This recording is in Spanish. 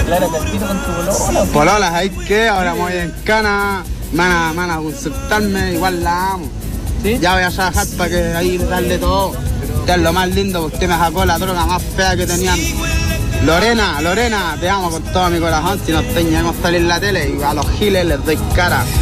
declárate al tiro con tu polola. Pololas, ahí que ahora me voy en cana, van a consultarme, igual la amo. ¿Sí? Ya voy a trabajar para que ahí darle todo. Usted es lo más lindo, porque usted me sacó la droga más fea que tenían. Lorena, te amo con todo mi corazón. Si nos teníamos que salir en la tele y a los giles les doy cara.